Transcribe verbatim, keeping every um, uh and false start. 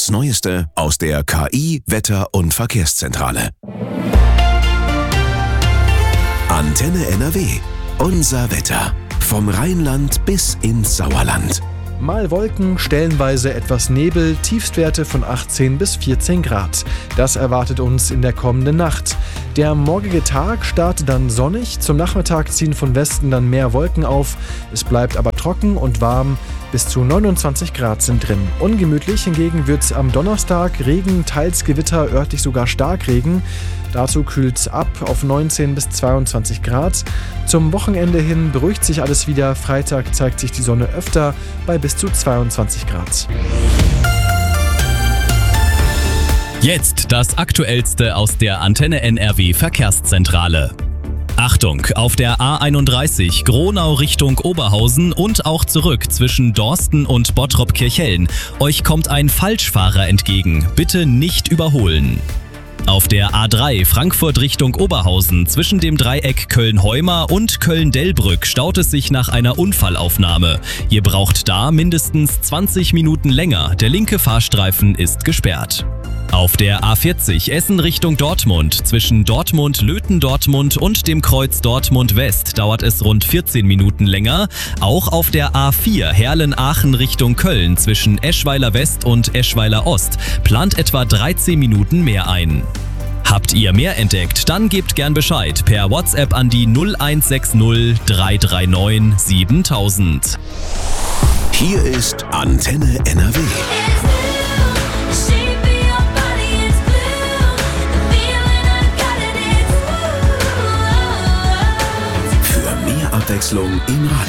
Das Neueste aus der K I-, Wetter- und Verkehrszentrale. Antenne N R W. Unser Wetter. Vom Rheinland bis ins Sauerland. Mal Wolken, stellenweise etwas Nebel, Tiefstwerte von achtzehn bis vierzehn Grad. Das erwartet uns in der kommenden Nacht. Der morgige Tag startet dann sonnig, zum Nachmittag ziehen von Westen dann mehr Wolken auf. Es bleibt aber trocken und warm, bis zu neunundzwanzig Grad sind drin. Ungemütlich hingegen wird es am Donnerstag, Regen, teils Gewitter, örtlich sogar Starkregen. Dazu kühlt es ab auf neunzehn bis zweiundzwanzig Grad. Zum Wochenende hin beruhigt sich alles wieder. Freitag zeigt sich die Sonne öfter bei bis zu zweiundzwanzig Grad. Jetzt das Aktuellste aus der Antenne N R W Verkehrszentrale. Achtung, auf der A einunddreißig Gronau Richtung Oberhausen und auch zurück zwischen Dorsten und Bottrop-Kirchhellen. Euch kommt ein Falschfahrer entgegen. Bitte nicht überholen. Auf der A drei Frankfurt Richtung Oberhausen zwischen dem Dreieck Köln-Heumar und Köln-Dellbrück staut es sich nach einer Unfallaufnahme. Ihr braucht da mindestens zwanzig Minuten länger. Der linke Fahrstreifen ist gesperrt. Auf der A vierzig Essen Richtung Dortmund zwischen Dortmund-Löten-Dortmund und dem Kreuz Dortmund-West dauert es rund vierzehn Minuten länger. Auch auf der A vier Herlen-Aachen Richtung Köln zwischen Eschweiler West und Eschweiler Ost plant etwa dreizehn Minuten mehr ein. Habt ihr mehr entdeckt? Dann gebt gern Bescheid per WhatsApp an die null eins sechs null drei drei neun siebentausend. Hier ist Antenne N R W. Abwechslung im Radio.